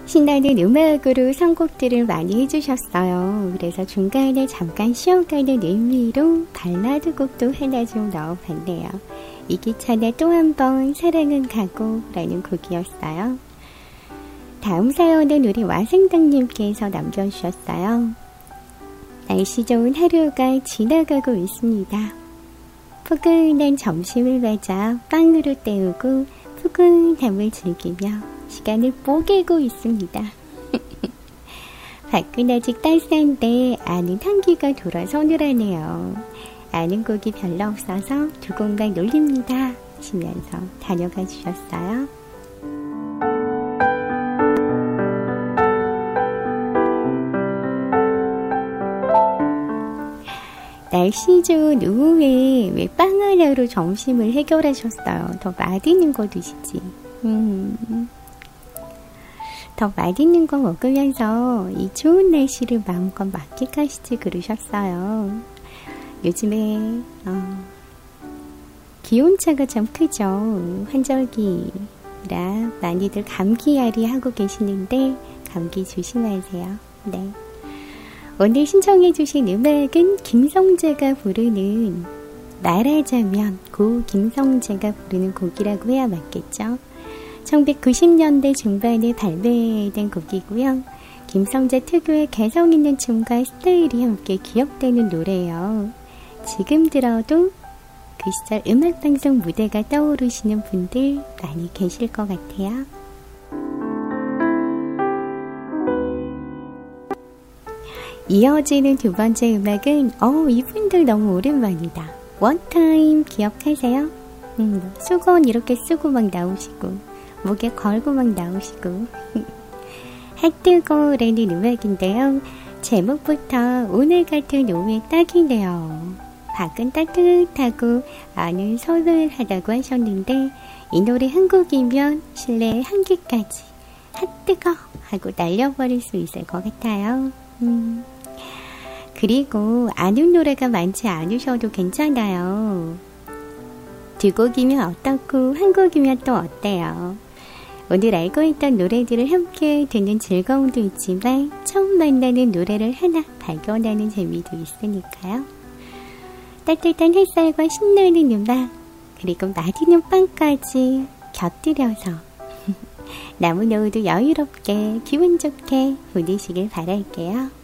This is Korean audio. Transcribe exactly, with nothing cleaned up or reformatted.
신나는 음악으로 선곡들을 많이 해주셨어요. 그래서 중간에 잠깐 쉬어가는 의미로 발라드 곡도 하나 좀 넣어봤네요. 이기찬의 또 한 번 사랑은 가고 라는 곡이었어요. 다음 사연은 우리 와생당님께서 남겨주셨어요. 날씨 좋은 하루가 지나가고 있습니다. 포근한 점심을 맞아 빵으로 때우고 푸근함을 즐기며 시간을 뽀개고 있습니다. 밖은 아직 따스한데 안은 한기가 돌아 서늘하네요. 아는 곡이 별로 없어서 두 곡만 놀립니다 하시면서 다녀가 주셨어요. 날씨 좋은 오후에 왜 빵 하나로 점심을 해결하셨어요? 더 맛있는 거 드시지. 음. 더 맛있는 거 먹으면서 이 좋은 날씨를 마음껏 만끽하시지 그러셨어요. 요즘에 어, 기온차가 참 크죠. 환절기라 많이들 감기앓이 하고 계시는데 감기 조심하세요. 네. 오늘 신청해 주신 음악은 김성재가 부르는 말하자면 고 김성재가 부르는 곡이라고 해야 맞겠죠. 천구백구십 년대 중반에 발매된 곡이고요. 김성재 특유의 개성 있는 춤과 스타일이 함께 기억되는 노래예요. 지금 들어도 그 시절 음악방송 무대가 떠오르시는 분들 많이 계실 것 같아요. 이어지는 두 번째 음악은 어 이분들 너무 오랜만이다. 원타임 기억하세요? 음, 수건 이렇게 쓰고 막 나오시고 목에 걸고 막 나오시고 핫뜨거라는 음악인데요. 제목부터 오늘 같은 오후에 딱이네요. 밖은 따뜻하고 안은 서늘하다고 하셨는데 이 노래 한 곡이면 실내에 한기까지 핫뜨거 하고 날려버릴 수 있을 것 같아요. 음. 그리고 아는 노래가 많지 않으셔도 괜찮아요. 두 곡이면 어떻고 한 곡이면 또 어때요? 오늘 알고 있던 노래들을 함께 듣는 즐거움도 있지만 처음 만나는 노래를 하나 발견하는 재미도 있으니까요. 따뜻한 햇살과 신나는 음악 그리고 맛있는 빵까지 곁들여서 남은 오후도 여유롭게 기분 좋게 보내시길 바랄게요.